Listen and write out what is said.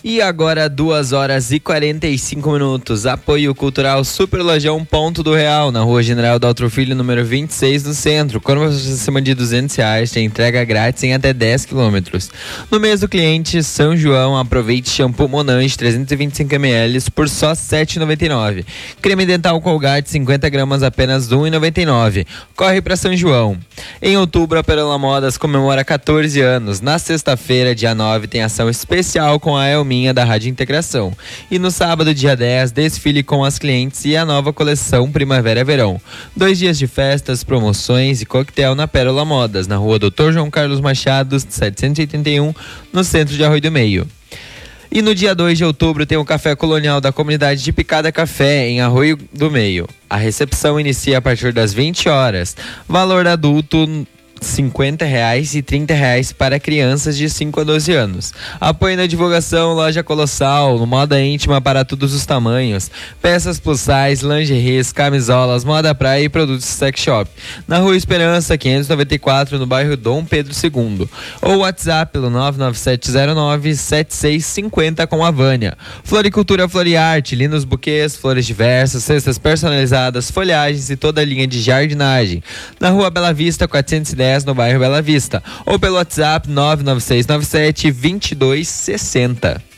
E agora 2h45. Apoio Cultural Super Lojão Ponto do Real, na Rua General Daltro Filho, número 26, no centro. Quando você acima de R$200, tem entrega grátis em até 10 km. No mês do cliente São João, aproveite shampoo Monange 325 ml por só R$ 7,99. Creme dental Colgate 50 gramas apenas R$ 1,99. Corre para São João. Em outubro, a Perola Modas comemora 14 anos. Na sexta-feira, dia 9, tem ação especial com a Elminha da Rádio Integração. E no sábado, dia 10, desfile com as clientes e a nova coleção Primavera-Verão. 2 dias de festas, promoções e coquetel na Pérola Modas, na rua Dr. João Carlos Machado, 781, no centro de Arroio do Meio. E no dia 2 de outubro tem o Café Colonial da comunidade de Picada Café, em Arroio do Meio. A recepção inicia a partir das 20 horas. Valor adulto R$50 e R$30 para crianças de 5 a 12 anos. Apoio na divulgação Loja Colossal, moda íntima para todos os tamanhos, peças plus size, lingeries, camisolas, moda praia e produtos sex shop. Na Rua Esperança, 594, no bairro Dom Pedro II. Ou WhatsApp pelo 997097650 com a Vânia. Floricultura Floriarte, lindos buquês, flores diversas, cestas personalizadas, folhagens e toda a linha de jardinagem. Na Rua Bela Vista, 410, no bairro Bela Vista, ou pelo WhatsApp 99697-2260.